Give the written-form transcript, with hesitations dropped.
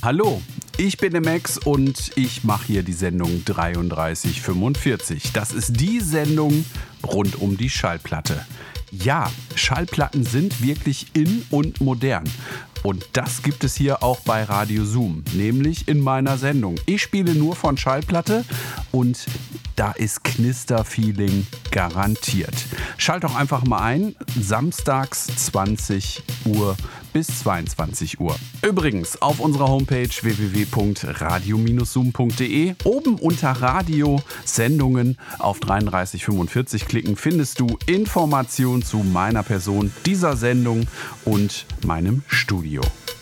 Hallo, ich bin der Max und ich mache hier die Sendung 3345. Das ist die Sendung rund um die Schallplatte. Ja, Schallplatten sind wirklich in und modern. Und das gibt es hier auch bei Radio Zoom, nämlich in meiner Sendung. Ich spiele nur von Schallplatte und da ist Knister-Feeling garantiert. Schalt doch einfach mal ein, samstags 20 Uhr bis 22 Uhr. Übrigens, auf unserer Homepage www.radio-zoom.de oben unter Radio Sendungen auf 3345 klicken, findest du Informationen zu meiner Person, dieser Sendung und meinem Studio.